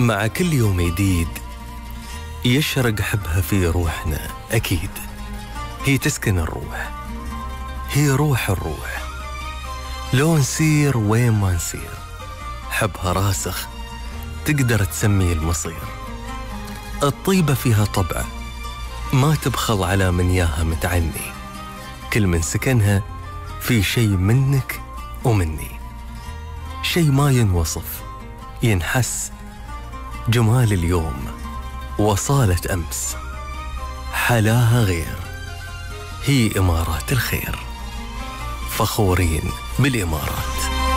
مع كل يوم جديد يشرق حبها في روحنا. أكيد هي تسكن الروح، هي روح الروح. لو نسير وين ما نسير حبها راسخ، تقدر تسمي المصير. الطيبة فيها طبع ما تبخل على من ياها متعني، كل من سكنها في شي منك ومني، شي ما ينوصف ينحس. جمال اليوم وصالة أمس حلاها غير، هي إمارات الخير، فخورين بالإمارات.